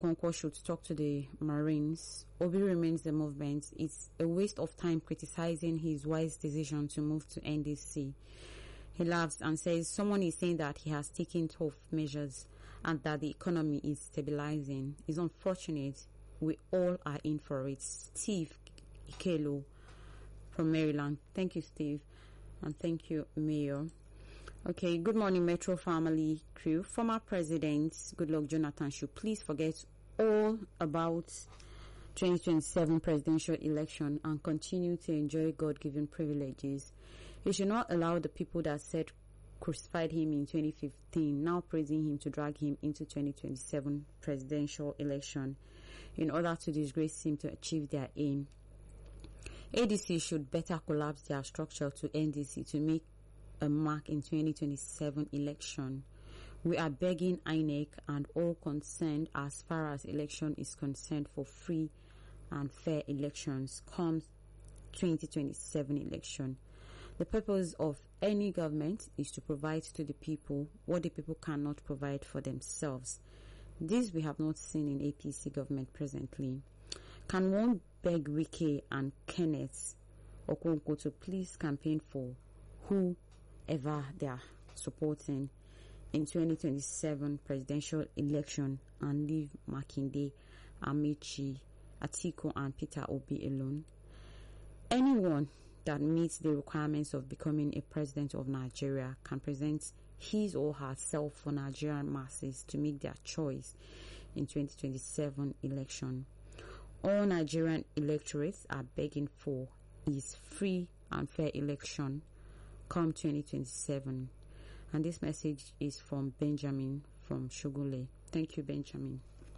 Okonkwo should talk to the Marines. Obi remains the movement. It's a waste of time criticizing his wise decision to move to NDC. He laughs and says someone is saying that he has taken tough measures and that the economy is stabilizing. It's unfortunate. We all are in for it. Steve Ikelo from Maryland. Thank you, Steve. And thank you, Mayor. Okay, good morning, Metro family crew. Former President Goodluck Jonathan should please forget all about 2027 presidential election and continue to enjoy God-given privileges. He should not allow the people that said crucified him in 2015 now praising him to drag him into 2027 presidential election in order to disgrace him to achieve their aim. ADC should better collapse their structure to NDC to make a mark in 2027 election. We are begging INEC and all concerned as far as election is concerned for free and fair elections come 2027 election. The purpose of any government is to provide to the people what the people cannot provide for themselves. This we have not seen in APC government presently. Can one beg Wike and Kenneth Okonkwo to please campaign for whoever they are supporting in 2027 presidential election and leave Makinde, Amici, Atiku and Peter Obi alone? Anyone that meets the requirements of becoming a president of Nigeria can present his or herself for Nigerian masses to make their choice in 2027 election. All Nigerian electorates are begging for is free and fair election come 2027. And this message is from Benjamin from Shogule. Thank you, Benjamin.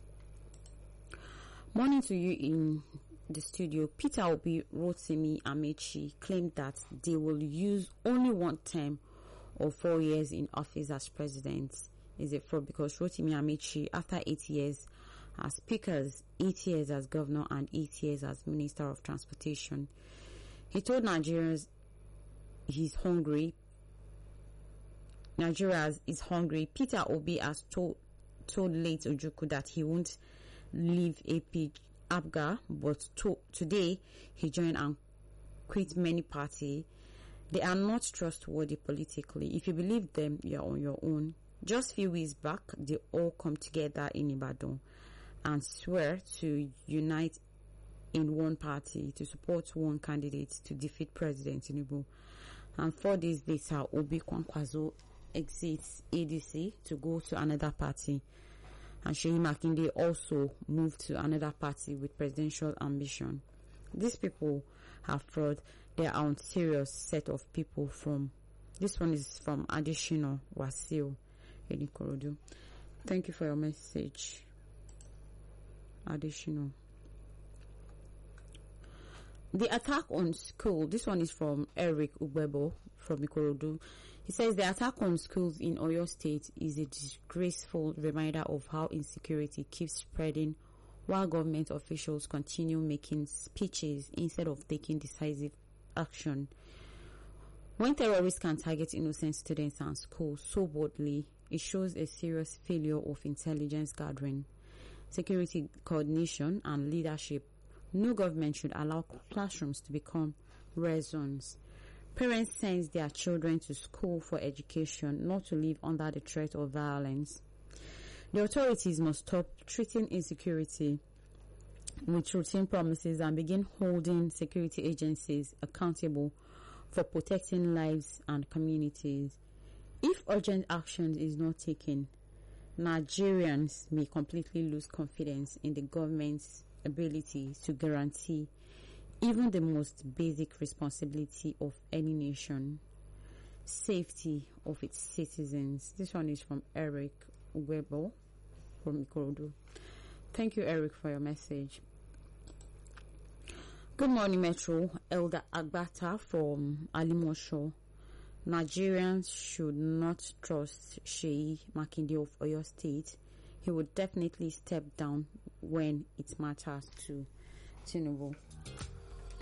Morning to you in the studio. Peter Obi, Rotimi Amechi claimed that they will use only one term of 4 years in office as president. Is it fraud? Because Rotimi Amechi, after 8 years as speakers, 8 years as governor, and 8 years as minister of transportation, he told Nigerians he's hungry. Nigeria is hungry. Peter Obi has told late Ojukwu that he won't leave APGA, but today he joined and quit many party. They are not trustworthy politically. If you believe them, you are on your own. Just few weeks back, they all come together in Ibadan and swear to unite in one party to support one candidate to defeat President Tinubu. And 4 days later, Obi Kwankwaso exits ADC to go to another party. And Seyi Makinde also moved to another party with presidential ambition. These people have fraud. They are a serious set of people from. This one is from Additional Wasil in Ikorodu. Thank you for your message, Additional. The attack on school. This one is from Eric Ubebo from Ikorodu. He says the attack on schools in Oyo State is a disgraceful reminder of how insecurity keeps spreading while government officials continue making speeches instead of taking decisive action. When terrorists can target innocent students and schools so boldly, it shows a serious failure of intelligence gathering, security coordination, and leadership. No government should allow classrooms to become red zones. Parents send their children to school for education, not to live under the threat of violence. The authorities must stop treating insecurity with routine promises and begin holding security agencies accountable for protecting lives and communities. If urgent action is not taken, Nigerians may completely lose confidence in the government's ability to guarantee even the most basic responsibility of any nation, safety of its citizens. This one is from Eric Webo from Ikorodu. Thank you, Eric, for your message. Good morning, Metro. Elder Agbata from Alimosho. Nigerians should not trust Seyi Makinde of Oyo State. He would definitely step down when it matters to Tinubu.